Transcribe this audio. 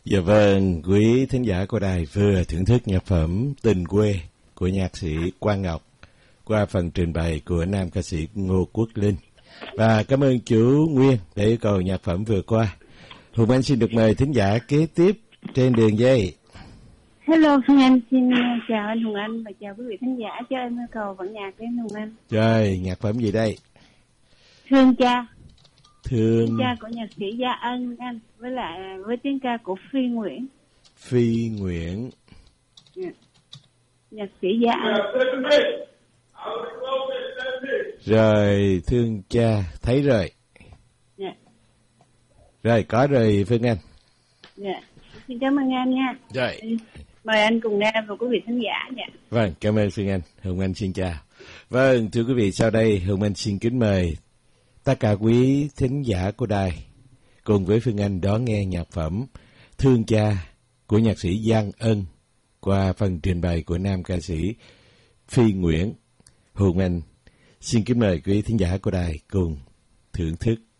Dạ vâng, quý thính giả của đài vừa thưởng thức nhạc phẩm Tình Quê của nhạc sĩ Quang Ngọc qua phần trình bày của nam ca sĩ Ngô Quốc Linh. Và cảm ơn chú Nguyên để yêu cầu nhạc phẩm vừa qua. Hùng Anh xin được mời thính giả kế tiếp trên đường dây. Hello, Phương Anh xin chào anh Hùng Anh và chào quý vị thính giả. Cho em yêu cầu bản nhạc đến Hùng Anh. Rồi, nhạc phẩm gì đây? Thương Cha. Thương Cha của nhạc sĩ Gia Ân anh, với lại với tiếng ca của Phi Nguyễn. Phi Nguyễn. Nhạc sĩ Gia Ân. Rồi, Thương Cha, thấy rồi. Rồi, có rồi Phương Anh. Xin cảm ơn anh nha. Rồi. Mời anh cùng nghe và quý vị thính giả nha. Vâng, cảm ơn Phương Anh. Hùng Anh xin chào. Vâng, thưa quý vị, sau đây Hùng Anh xin kính mời tất cả quý thính giả của đài cùng với Phương Anh đón nghe nhạc phẩm Thương Cha của nhạc sĩ Giang Ân qua phần trình bày của nam ca sĩ Phi Nguyễn. Hùng Anh xin kính mời quý thính giả của đài cùng thưởng thức.